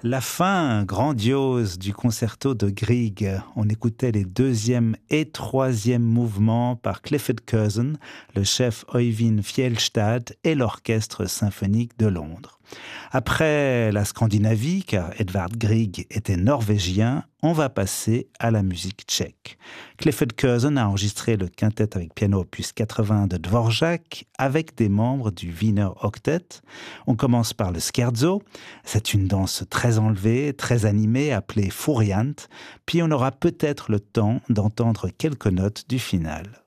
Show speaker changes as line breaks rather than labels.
La fin grandiose du concerto de Grieg. On écoutait les deuxième et troisième mouvements par Clifford Curzon, le chef Øyvind Fjellstad et l'Orchestre symphonique de Londres. Après la Scandinavie, car Edvard Grieg était norvégien, on va passer à la musique tchèque. Clifford Curzon a enregistré le quintet avec piano opus 80 de Dvorak avec des membres du Wiener Octet. On commence par le scherzo. C'est une danse très enlevée, très animée, appelée Furiant. Puis on aura peut-être le temps d'entendre quelques notes du final.